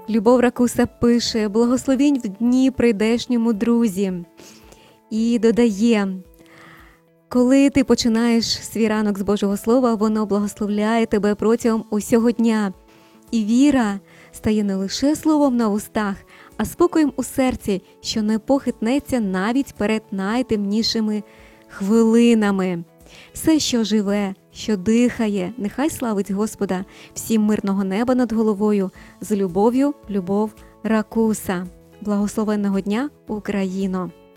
Любов Ракуса пише: благословінь в дні прийдешньому, друзі. І додає: коли ти починаєш свій ранок з Божого Слова, воно благословляє тебе протягом усього дня. І віра стає не лише словом на устах, а спокоєм у серці, що не похитнеться навіть перед найтемнішими хвилинами. Все, що живе, що дихає, нехай славить Господа. Всім мирного неба над головою. З любов'ю, Любов Ракуса. Благословенного дня, Україно!